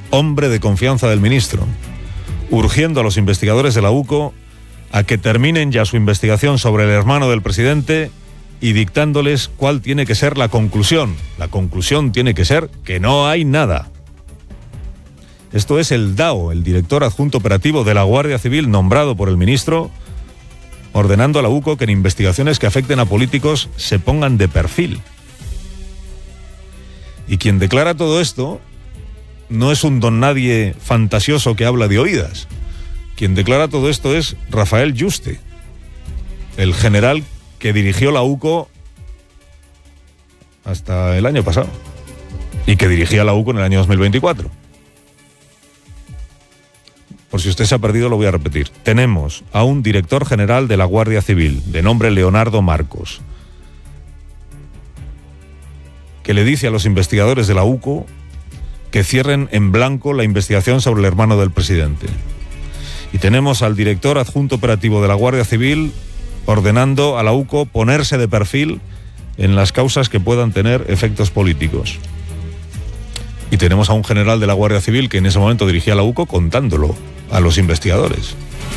hombre de confianza del ministro, urgiendo a los investigadores de la UCO a que terminen ya su investigación sobre el hermano del presidente y dictándoles cuál tiene que ser la conclusión. La conclusión tiene que ser que no hay nada. Esto es el DAO, el director adjunto operativo de la Guardia Civil, nombrado por el ministro, ordenando a la UCO que en investigaciones que afecten a políticos se pongan de perfil. Y quien declara todo esto no es un don nadie fantasioso que habla de oídas. Quien declara todo esto es Rafael Yuste, el general que dirigió la UCO hasta el año pasado y que dirigía la UCO en el año 2024. Por si usted se ha perdido, lo voy a repetir. Tenemos a un director general de la Guardia Civil, de nombre Leonardo Marcos, que le dice a los investigadores de la UCO que cierren en blanco la investigación sobre el hermano del presidente. Y tenemos al director adjunto operativo de la Guardia Civil ordenando a la UCO ponerse de perfil en las causas que puedan tener efectos políticos. Y tenemos a un general de la Guardia Civil que en ese momento dirigía la UCO contándolo a los investigadores.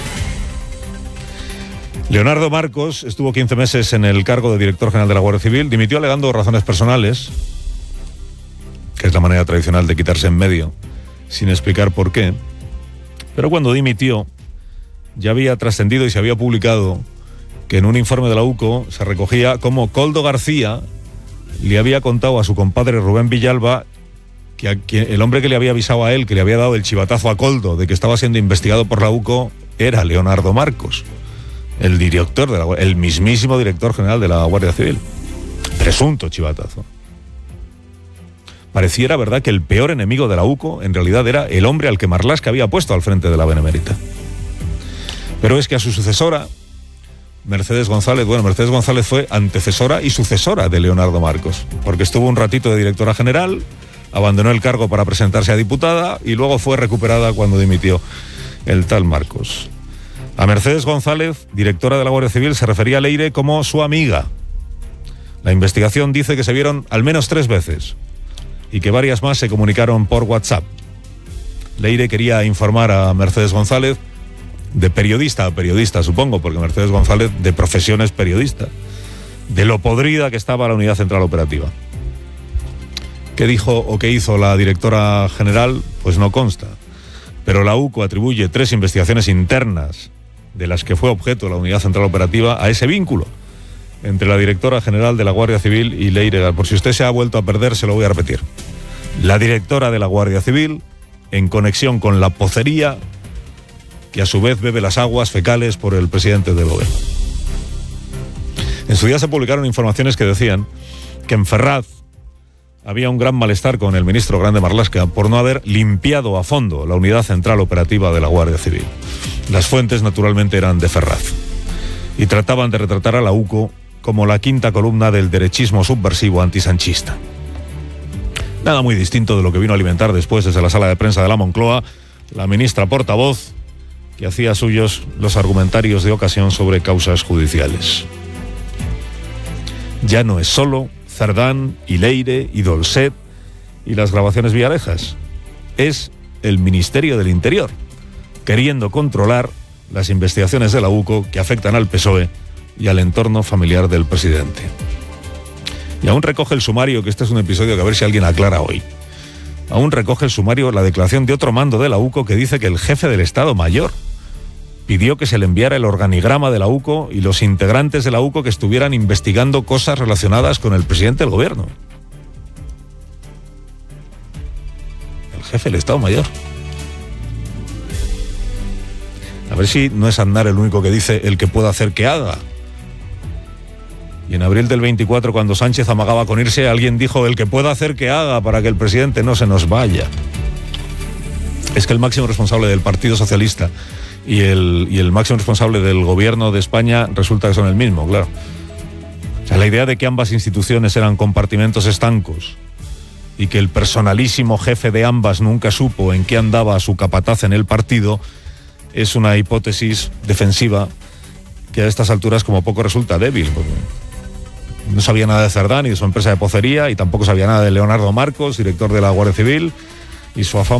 Leonardo Marcos estuvo 15 meses en el cargo de director general de la Guardia Civil, dimitió alegando razones personales, que es la manera tradicional de quitarse en medio, sin explicar por qué. Pero cuando dimitió, ya había trascendido y se había publicado que en un informe de la UCO se recogía cómo Koldo García le había contado a su compadre Rubén Villalba que el hombre que le había avisado a él, que le había dado el chivatazo a Koldo de que estaba siendo investigado por la UCO, era Leonardo Marcos, el director el mismísimo director general de la Guardia Civil. Presunto chivatazo. Pareciera, verdad, que el peor enemigo de la UCO en realidad era el hombre al que Marlaska había puesto al frente de la Benemérita. Pero es que a su sucesora, Mercedes González fue antecesora y sucesora de Leonardo Marcos, porque estuvo un ratito de directora general, abandonó el cargo para presentarse a diputada y luego fue recuperada cuando dimitió el tal Marcos. A Mercedes González, directora de la Guardia Civil, se refería a Leire como su amiga. La investigación dice que se vieron al menos 3 veces y que varias más se comunicaron por WhatsApp. Leire quería informar a Mercedes González, de periodista a periodista, supongo, porque Mercedes González de profesión es periodista, de lo podrida que estaba la Unidad Central Operativa. ¿Qué dijo o qué hizo la directora general? Pues no consta. Pero la UCO atribuye 3 investigaciones internas de las que fue objeto la Unidad Central Operativa a ese vínculo entre la directora general de la Guardia Civil y Leire. Por si usted se ha vuelto a perder, se lo voy a repetir. La directora de la Guardia Civil, en conexión con la pocería, que a su vez bebe las aguas fecales por el presidente del gobierno. En su día se publicaron informaciones que decían que en Ferraz había un gran malestar con el ministro Grande Marlaska por no haber limpiado a fondo la Unidad Central Operativa de la Guardia Civil. Las fuentes, naturalmente, eran de Ferraz y trataban de retratar a la UCO como la quinta columna del derechismo subversivo antisanchista. Nada muy distinto de lo que vino a alimentar después desde la sala de prensa de la Moncloa la ministra portavoz, que hacía suyos los argumentarios de ocasión sobre causas judiciales. Ya no es solo Cerdán y Leire y Dolcet y las grabaciones Villarejas, es el Ministerio del Interior, queriendo controlar las investigaciones de la UCO que afectan al PSOE y al entorno familiar del presidente. Y aún recoge el sumario, que este es un episodio que a ver si alguien aclara hoy, aún recoge el sumario la declaración de otro mando de la UCO que dice que el jefe del Estado Mayor pidió que se le enviara el organigrama de la UCO y los integrantes de la UCO que estuvieran investigando cosas relacionadas con el presidente del gobierno. El jefe del Estado Mayor. A ver si no es Aznar el único que dice el que pueda hacer que haga. Y en abril del 24, cuando Sánchez amagaba con irse, alguien dijo el que pueda hacer que haga para que el presidente no se nos vaya. Es que el máximo responsable del Partido Socialista y el máximo responsable del gobierno de España resulta que son el mismo, claro. O sea, la idea de que ambas instituciones eran compartimentos estancos y que el personalísimo jefe de ambas nunca supo en qué andaba su capataz en el partido es una hipótesis defensiva que a estas alturas como poco resulta débil, porque no sabía nada de Cerdán y de su empresa de pocería y tampoco sabía nada de Leonardo Marcos, director de la Guardia Civil, y su afán